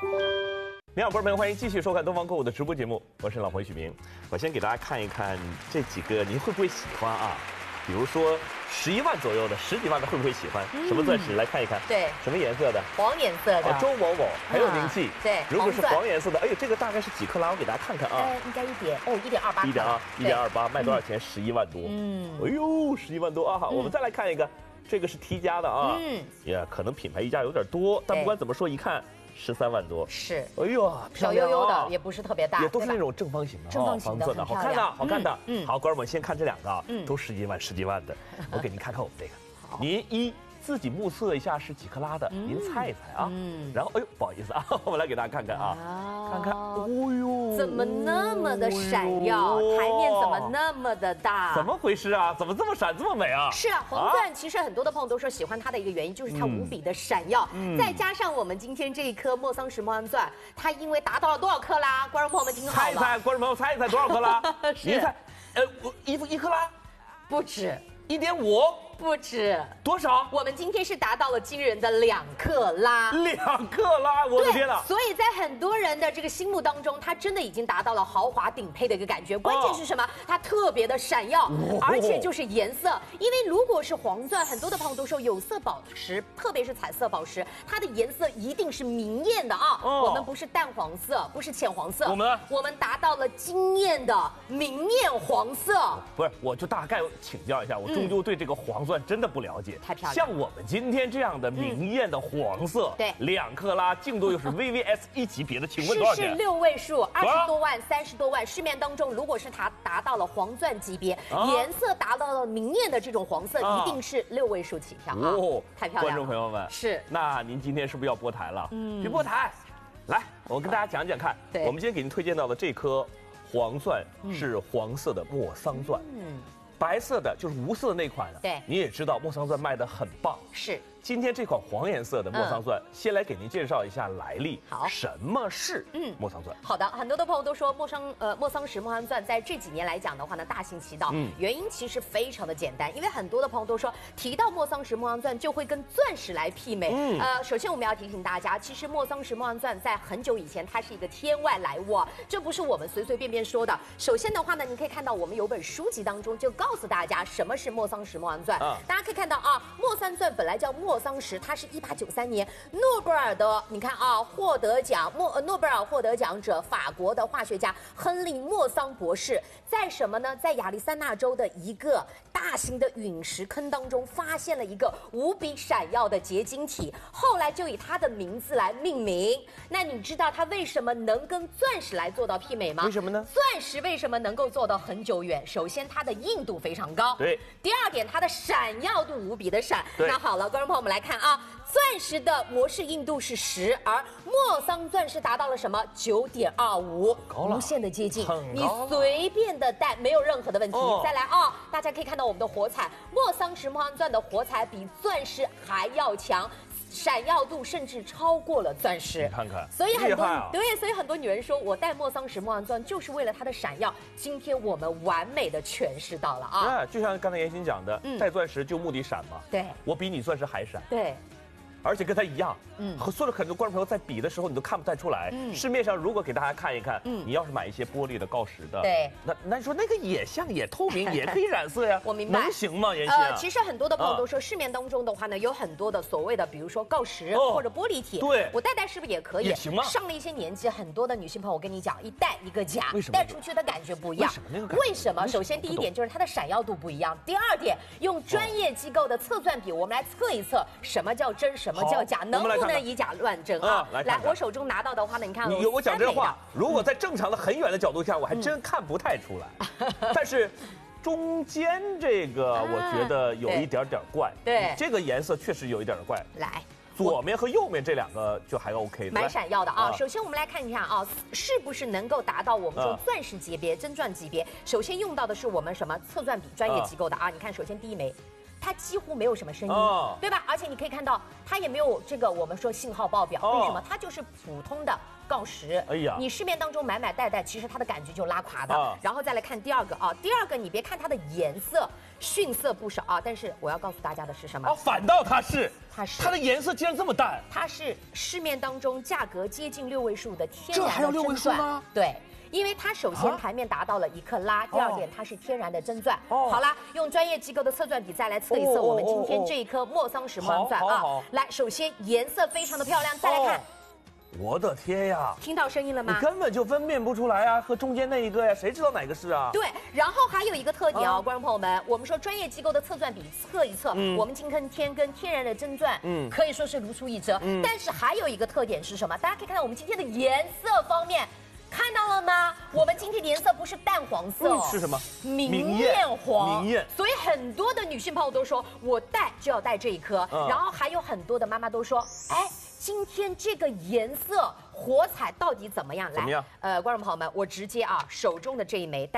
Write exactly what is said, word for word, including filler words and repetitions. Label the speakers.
Speaker 1: 你好，观众朋友，欢迎继续收看东方购物的直播节目，我是老朋友许明。我先给大家看一看这几个，您会不会喜欢啊？比如说十一万左右的、十几万的，会不会喜欢？嗯、什么钻石？来看一看。
Speaker 2: 对，
Speaker 1: 什么颜色的？
Speaker 2: 黄颜色的。
Speaker 1: 哦，周某某很有名气。
Speaker 2: 啊、对，
Speaker 1: 如果是黄颜色的，哎呦，这个大概是几克拉？我给大家看看啊。
Speaker 2: 呃，应该一点哦，一点二八。
Speaker 1: 一点二，一点二八，卖多少钱？十一万多。嗯。哎呦，十一万多啊！好，我们再来看一个，这个是 T 家的啊。嗯。也可能品牌溢价有点多，但不管怎么说，一看。十三万多
Speaker 2: 是，
Speaker 1: 哎呦，
Speaker 2: 小悠悠的，也不是特别大，
Speaker 1: 也都是那种正方形的，
Speaker 2: 正方形的，
Speaker 1: 好看的，好看的。
Speaker 2: 嗯，
Speaker 1: 好，哥们们先看这两个啊，都十几万、十几万的。我给您看看我们这个，您一自己目测一下是几克拉的，您猜一猜啊。嗯，然后哎呦，不好意思啊，我们来给大家看看啊，看看，哦呦，
Speaker 2: 怎么那么的闪耀？台面怎么那么的大？
Speaker 1: 怎么回事啊？怎么这么闪，这么美啊？
Speaker 2: 是啊，黄钻其实很多的朋友都说喜欢它的一个原因就是它无比的闪耀，再加上我们今天这一颗莫桑石莫桑钻，它因为达到了多少克拉？观众朋友们听好了，
Speaker 1: 猜一猜，观众朋友猜一猜多少克拉？您猜，呃，我一一克拉，
Speaker 2: 不止，
Speaker 1: 一点五。
Speaker 2: 不止
Speaker 1: 多少？
Speaker 2: 我们今天是达到了惊人的两克拉，
Speaker 1: 两克拉！我的天哪！
Speaker 2: 所以在很多人的这个心目当中，它真的已经达到了豪华顶配的一个感觉。关键是什么？它特别的闪耀，而且就是颜色。因为如果是黄钻，很多的朋友都说有色宝石，特别是彩色宝石，它的颜色一定是明艳的啊。我们不是淡黄色，不是浅黄色，
Speaker 1: 我们呢？
Speaker 2: 我们达到了惊艳的明艳黄色。
Speaker 1: 不是，我就大概请教一下，我终究对这个黄钻真的不了解。
Speaker 2: 太漂亮！
Speaker 1: 像我们今天这样的明艳的黄色，
Speaker 2: 对，
Speaker 1: 两克拉，净度又是 V V S 一级别的，请问多少钱？
Speaker 2: 是六位数，二十多万、三十多万。市面当中，如果是它达到了黄钻级别，颜色达到了明艳的这种黄色，一定是六位数起跳啊！哦，太漂亮了！
Speaker 1: 观众朋友们，
Speaker 2: 是。
Speaker 1: 那您今天是不是要拨台了？嗯，别拨台，来，我跟大家讲讲看。我们今天给您推荐到的这颗黄钻是黄色的莫桑钻。嗯。白色的就是无色的那款的，
Speaker 2: 对，
Speaker 1: 你也知道莫桑钻卖得很棒。
Speaker 2: 是，
Speaker 1: 今天这款黄颜色的莫桑钻，嗯、先来给您介绍一下来历。
Speaker 2: 好，
Speaker 1: 什么是嗯莫桑钻？
Speaker 2: 好的，很多的朋友都说莫桑呃莫桑石莫桑钻在这几年来讲的话呢，大行其道。嗯，原因其实非常的简单，因为很多的朋友都说提到莫桑石莫桑钻就会跟钻石来媲美。嗯，呃，首先我们要提醒大家，其实莫桑石莫桑钻在很久以前它是一个天外来物，这不是我们随随便便说的。首先的话呢，你可以看到我们有本书籍当中就告诉大家什么是莫桑石莫桑钻。啊、大家可以看到啊，莫桑钻本来叫莫桑石，它是一八九三年诺贝尔的，你看啊，获得奖莫呃诺贝尔获得奖者法国的化学家亨利莫桑博士，在什么呢？在亚利桑那州的一个大型的陨石坑当中发现了一个无比闪耀的结晶体，后来就以它的名字来命名。那你知道它为什么能跟钻石来做到媲美吗？
Speaker 1: 为什么呢？
Speaker 2: 钻石为什么能够做到很久远？首先它的硬度非常高，
Speaker 1: 对。
Speaker 2: 第二点，它的闪耀度无比的闪。那好了，观众朋友们来看啊，钻石的模式硬度是十，而莫桑钻石达到了什么？九点二五，无限的接近，你随便的戴没有任何的问题。哦、再来啊，大家可以看到我们的火彩，莫桑石莫桑钻的火彩比钻石还要强。闪耀度甚至超过了钻石，
Speaker 1: 你看看，
Speaker 2: 所以很多、啊、对，所以很多女人说我戴莫桑石莫桑钻就是为了它的闪耀。今天我们完美的诠释到了啊！
Speaker 1: 对，就像刚才妍欣讲的，嗯、戴钻石就目的闪嘛。
Speaker 2: 对，
Speaker 1: 我比你钻石还闪。
Speaker 2: 对。
Speaker 1: 而且跟它一样，嗯，和所有很多观众朋友在比的时候，你都看不太出来。嗯，市面上如果给大家看一看，嗯，你要是买一些玻璃的、锆石的，
Speaker 2: 对，
Speaker 1: 那那你说那个也像，也透明，也可以染色呀。
Speaker 2: 我明白，
Speaker 1: 能行吗？妍欣、啊？
Speaker 2: 呃，其实很多的朋友都说，市面当中的话呢，有很多的所谓的，比如说锆石、哦、或者玻璃体，
Speaker 1: 对，
Speaker 2: 我戴戴是不是也可以？
Speaker 1: 也行吗？
Speaker 2: 上了一些年纪，很多的女性朋友，我跟你讲，一戴一个假，
Speaker 1: 为什么
Speaker 2: 戴出去的感觉不一样？
Speaker 1: 为什么那个？
Speaker 2: 为什么？首先第一点就是它的闪耀度不一样，第二点用专业机构的测钻笔，我们来测一测什么叫真，什么叫假，能。不能以假乱真啊！
Speaker 1: 来，
Speaker 2: 来，我手中拿到的话呢，你看，
Speaker 1: 有我讲这话，如果在正常的很远的角度下，我还真看不太出来。但是中间这个，我觉得有一点点怪。
Speaker 2: 对，
Speaker 1: 这个颜色确实有一点点怪。
Speaker 2: 来，
Speaker 1: 左面和右面这两个就还 OK 的，
Speaker 2: 蛮闪耀的啊。首先我们来看一下啊，是不是能够达到我们说钻石级别、真钻级别？首先用到的是我们什么测钻笔专业机构的啊？你看，首先第一枚。它几乎没有什么声音，哦、对吧？而且你可以看到它也没有这个我们说信号报表，
Speaker 1: 哦、
Speaker 2: 为什么？它就是普通的锆石。
Speaker 1: 哎呀，
Speaker 2: 你市面当中买买戴戴，其实它的感觉就拉垮的。
Speaker 1: 啊、
Speaker 2: 然后再来看第二个啊，第二个你别看它的颜色逊色不少啊，但是我要告诉大家的是什么？
Speaker 1: 哦，反倒它是，
Speaker 2: 它是
Speaker 1: 它的颜色竟然这么淡，
Speaker 2: 它是市面当中价格接近六位数的天然的
Speaker 1: 这还有六位数吗？
Speaker 2: 对。因为它首先盘面达到了一克拉，第二点它是天然的真钻。
Speaker 1: 哦、
Speaker 2: 好啦，用专业机构的测钻笔再来测一测我们今天这一颗莫桑石莫桑钻啊。来，首先颜色非常的漂亮，再来看。
Speaker 1: 哦、我的天呀！
Speaker 2: 听到声音了吗？
Speaker 1: 你根本就分辨不出来啊，和中间那一个呀，谁知道哪个是啊？
Speaker 2: 对，然后还有一个特点哦，观众朋友们，我们说专业机构的测钻笔测一测，嗯、我们金坑天跟天然的真钻，嗯，可以说是如出一辙。嗯、但是还有一个特点是什么？大家可以看到我们今天的颜色方面。看到了吗？我们今天的颜色不是淡黄色、哦
Speaker 1: 嗯，是什么？
Speaker 2: 明艳黄。
Speaker 1: 明艳。
Speaker 2: 所以很多的女性朋友都说，我戴就要戴这一颗。嗯、然后还有很多的妈妈都说，哎，今天这个颜色火彩到底怎么样？来，
Speaker 1: 怎么样？
Speaker 2: 呃，观众朋友们，我直接啊，手中的这一枚。